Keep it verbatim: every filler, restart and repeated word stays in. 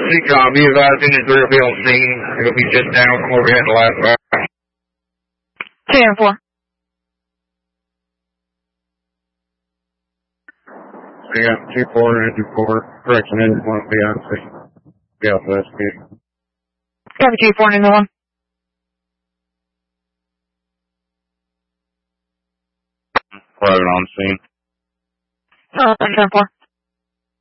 C-Com, be advised, engine three will be on scene. It'll be just down from where we had the last fire. ten four. We got two four, engine four, correction, engine one will be on scene. Be out west, be. Copy two four, engine one. Private on scene. Uh, ten four.